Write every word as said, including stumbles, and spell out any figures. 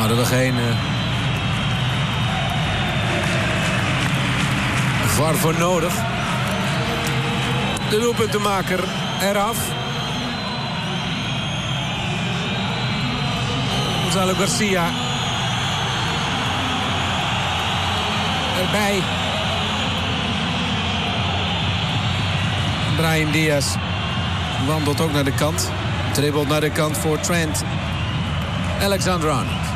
Hadden we geen uh, V A R voor nodig. De doelpuntenmaker eraf. Gonzalo Garcia. Erbij. Brahim Diaz wandelt ook naar de kant. Dribbelt naar de kant voor Trent Alexander-Arnold.